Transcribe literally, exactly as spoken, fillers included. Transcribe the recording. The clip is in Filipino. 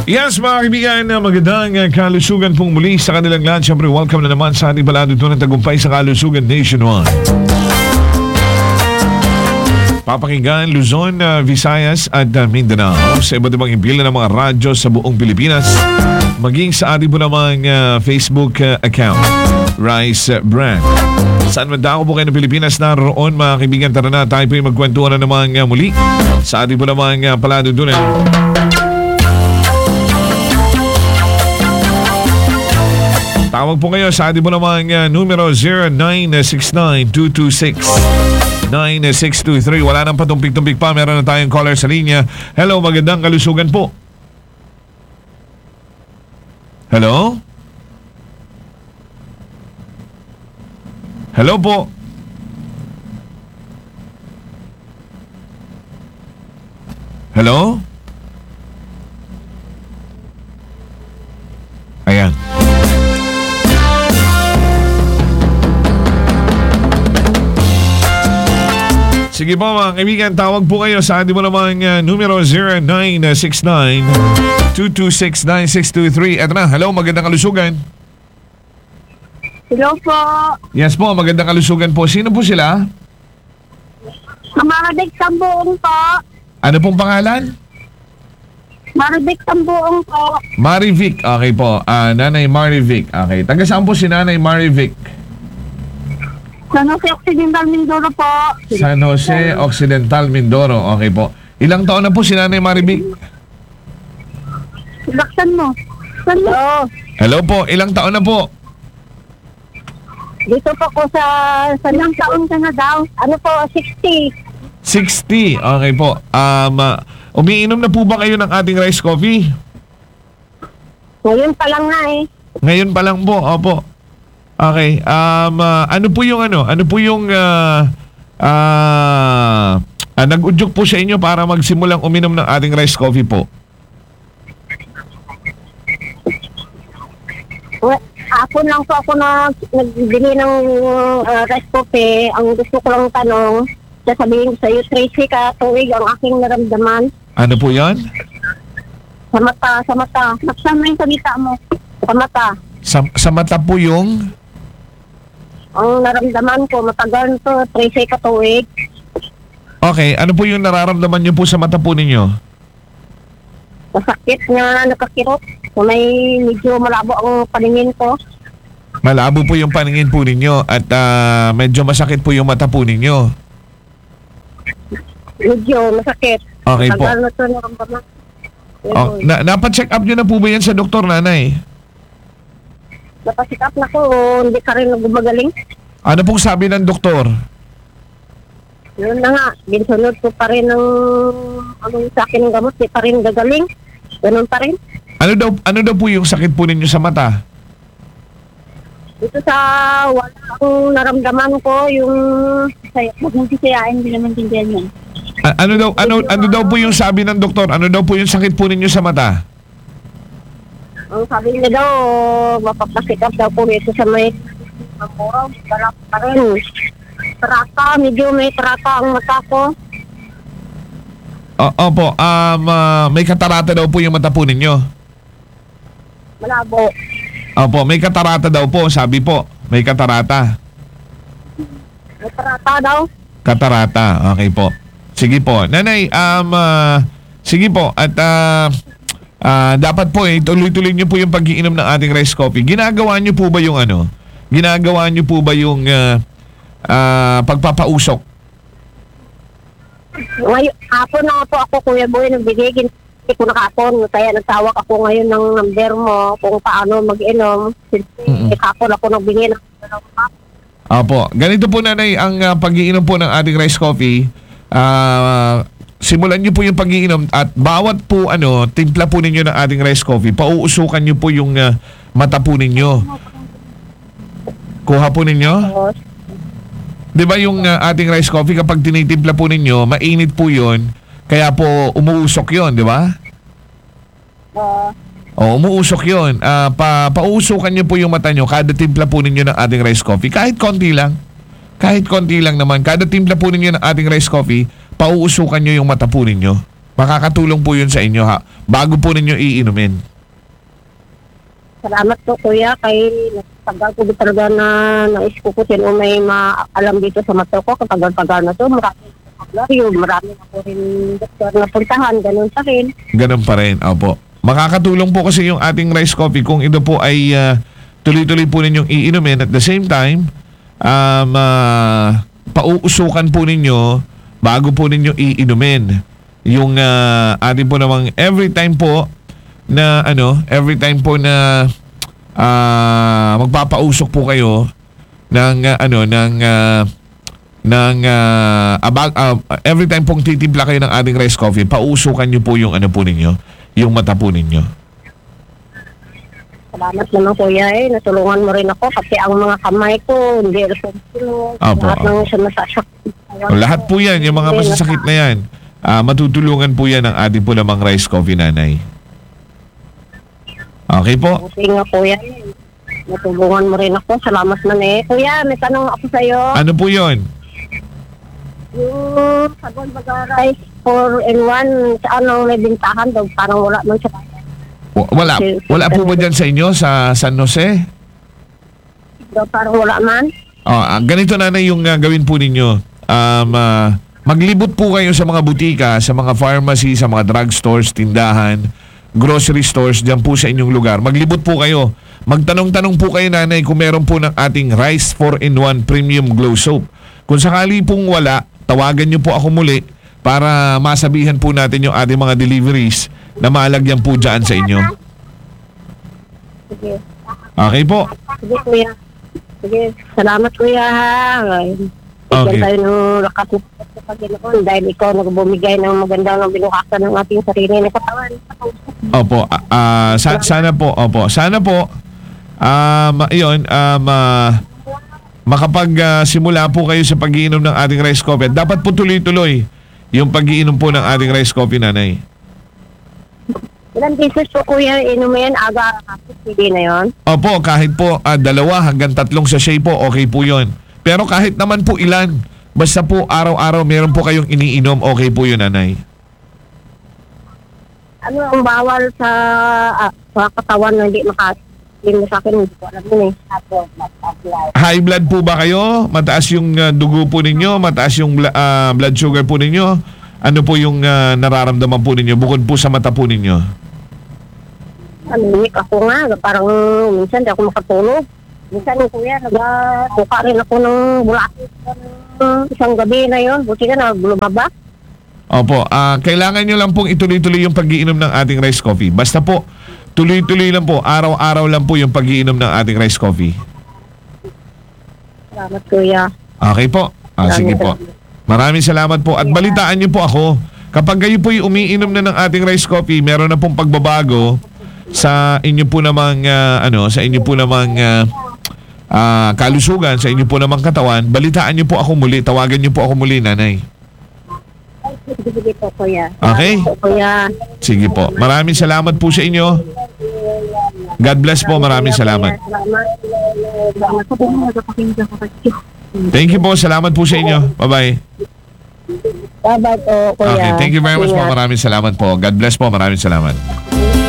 Yes, mga kaibigan, magandang uh, kalusugan pong muli sa kanilang lahat. Siyempre, welcome na naman sa ating balado ito ng tagumpay sa kalusugan nationwide. Papakinggan Luzon, uh, Visayas at uh, Mindanao sa iba't ibang impila ng mga radyo sa buong Pilipinas, maging sa ating po namang uh, Facebook uh, account, Rice Brand. Saan man dako po kayo ng Pilipinas naroon, mga kaibigan, tara na tayo po yung magkwentuhan na naman uh, muli sa ating po namang uh, paladudunan. Tawag po kayo sa ating po namang uh, numero zero nine six nine two two six nine six two three. Wala nang patumpik-tumpik pa. Meron na tayong caller sa linya. Hello, magandang kalusugan po. Hello? Hello po. Hello? Ayan. Sige po mga kaibigan, tawag po kayo sa ating mo namang uh, numero zero nine six nine two two six nine six two three. Eto na, hello, magandang kalusugan. Hello po. Yes po, magandang kalusugan po. Sino po sila? Maribek Tambuong po. Ano pong pangalan? Maribek Tambuong po. Marivic, okay po. Uh, Nanay Marivic, okay. Taga saan po si Nanay Marivic? San Jose Occidental Mindoro po. San Jose Occidental Mindoro, okay po. Ilang taon na po si Nanay Marivic? Laksan mo. San mo? Hello po, ilang taon na po? Dito po ko sa sa ilang taon ka na daw. Ano po, sixty. sixty, okay po. Um, uh, umiinom na po ba kayo ng ating rice coffee? Ngayon pa lang nga eh. Ngayon pa lang po, opo. Okay, um, uh, ano po yung ano? Ano po yung uh, uh, uh, nag-udyok po sa inyo para magsimulang uminom ng ating rice coffee po? Well, hapon lang po ako nag, nagbili ng uh, rice coffee. Ang gusto ko lang tanong, sasabihin ko sa iyo, Tracy, ka tuwig ang aking naramdaman. Ano po yan? Sa mata, sa mata. Naksan mo yung salita mo. Sa mata. Sa, sa mata po yung... Ang naramdaman ko, matagal to, Tracy, ka tuwig. Okay, ano po yung nararamdaman niyo po sa mata po ninyo? Masakit nga, nakakirot. So, may medyo malabo ang paningin ko. Malabo po yung paningin po ninyo at uh, medyo masakit po yung mata po ninyo. Medyo masakit. Okay po. Matagal na to naramdaman. Oh, na, napacheck up nyo na po ba yan sa doktor, nanay? Napasit up na ko, hindi ka rin nagumagaling. Ano pong sabi ng doktor? Yun na nga, binsunod ko pa rin ng ano sa akin ng gamot, di pa rin gagaling. Ganun pa rin. Ano daw ano daw po yung sakit po ninyo sa mata? Dito sa wala akong naramdaman ko, yung huwag mong sisiyain, hindi naman tindihan yan. A- ano daw ano ano daw po yung sabi ng doktor? Ano daw po yung sakit po ninyo sa mata? Ang sabi niya daw, mapapasikap daw po ito sa may mamuraw, tarap pa rin. Tarata, medyo may tarata ang mata ko. O- opo, um, uh, may katarata daw po yung mata po ninyo. Malabo. Opo, may katarata daw po, sabi po. May katarata. May tarata daw. Katarata, okay po. Sige po. Nanay, um, uh, sige po. At uh, uh, dapat po eh, tuloy-tuloy niyo po yung pag-iinom ng ating rice coffee. Ginagawa niyo po ba yung ano? Ginagawa niyo po ba yung uh, uh, pagpapausok? Ngayon, hapon na nga po ako, Kuya Boy, nagbigay. Hindi ko nakapon. Kaya nagtawag ako ngayon ng number mo kung paano mag-inom. Mm-mm. Hapon ako nagbigay ng Opo. Ganito po, nanay, ang uh, pag-iinom po ng ating rice coffee. Uh, simulan niyo po yung pag-iinom at bawat po ano, timpla po ninyo ng ating rice coffee, pauusukan niyo po yung uh, mata po ninyo. Kuha po ninyo? Di ba yung uh, ating rice coffee kapag tinitimpla po ninyo, mainit po yun, kaya po umuusok yun, di ba? Uh, O, umuusok yun. Uh, pa, pauusukan niyo po yung mata nyo kada timpla po ninyo ng ating rice coffee. Kahit konti lang. Kahit konti lang naman. Kada timpla po ninyo ng ating rice coffee, pauusukan nyo yung mata po ninyo. Makakatulong po yun sa inyo ha. Bago po ninyo iinumin. Salamat po kuya kay tagal ko din talaga na nais ko po sino may maalam dito sa mata ko katagal-tagal na to. Marami yun, marami na po rin doktor na puntahan, ganun sa akin. Ganun pa rin, opo. Makakatulong po kasi yung ating rice coffee kung ito po ay ah, tuloy-tuloy po ninyong iinumin at the same time, um, ah, pauusukan po ninyo bago po ninyo iinumin yung uh, ating po namang every time po na ano, every time po na ah, magpapausok po kayo ng ah, ano ng ah, ng ah, abag, ah, every time pong titimpla kayo ng ating rice coffee, pausukan niyo po yung ano po ninyo, yung mata po ninyo. Salamat naman kuya eh. Natulungan mo rin ako kasi ang mga kamay ko hindi responsible. Opo, Lahat ng opo. sumasakit. O, lahat po yan, yung mga masasakit na yan, ah, matutulungan po yan ng ating po namang rice coffee, nanay. Okay po? Kasi nga kuya eh. Natulungan mo rin ako. Salamat na eh. Kuya, may tanong ako sa'yo. Ano po yon? Yung sabon baga rice four in one, sa anong may bintahan daw, parang wala man siya. Wala, wala po ba dyan sa inyo sa San Jose? Daw parang wala man. Oh, ah, ganito na yung ah, gawin po ninyo. Um, ah, maglibot po kayo sa mga butika, sa mga pharmacy, sa mga drugstores, tindahan, grocery stores, dyan po sa inyong lugar. Maglibot po kayo. Magtanong-tanong po kayo, nanay, kung meron po ng ating Rice four in one Premium Glow Soap. Kung sakali pong wala, tawagan nyo po ako muli para masabihan po natin yung ating mga deliveries na maalagyan po dyan sa inyo. Sige. Okay po? Sige kuya. Sige. Salamat kuya ha. Okay. Bigyan tayo ng lakas na sa Panginoon dahil ikaw nagbumigay ng magandang binukasan ng ating sarili na katawan. Opo, ah, ah, sa- sana po, opo. Sana po, um, yun, um, ah, makapag ah, simula po kayo sa pag-iinom ng ating rice coffee. Dapat po tuloy-tuloy yung pag-iinom po ng ating rice coffee, nanay. Ilan pieces po kuya inumin aga kapit hindi na yon? Opo, kahit po ah, dalawa hanggang tatlong sachet po, okay po yun. Pero kahit naman po ilan, basta po araw-araw meron po kayong iniinom, okay po yun, nanay. Ano ang bawal sa, ah, sa katawan na hindi makalim sa akin? Hindi ko alam yun eh. High blood po ba kayo? Mataas yung ah, dugo po ninyo? Mataas yung bla- ah, blood sugar po ninyo? Ano po yung ah, nararamdaman po ninyo bukod po sa mata po ninyo? Anumik ako nga. Parang minsan di ako makatulog. Minsan yung kuya, nagbuka rin ako ng bulakit ng isang gabi na yon. Buti ka na, lumaba. Opo, ah, kailangan nyo lang pong ituloy-tuloy yung pag-iinom ng ating rice coffee. Basta po, tuloy-tuloy lang po, araw-araw lang po yung pag-iinom ng ating rice coffee. Salamat kuya. Okay po? Ah, Maraming sige po. salamat. Maraming salamat po. At balitaan nyo po ako. Kapag kayo po yung umiinom na ng ating rice coffee, meron na pong pagbabago sa inyo po namang, ah, ano, sa inyo po namang ah, ah, kalusugan, sa inyo po namang katawan, balitaan nyo po ako muli. Tawagan nyo po ako muli, nanay. Sige, sige po kuya. Okay. Salamat po kuya. Sige po. Maraming salamat po sa inyo. God bless po. Maraming salamat. Salamat. Salamat po kung nagpapakinggan ko kayo. Thank you po. Salamat po sa inyo. Bye-bye. Bye-bye po kuya. Okay. Thank you very much po. Ingat. Maraming salamat po. God bless po. Maraming salamat.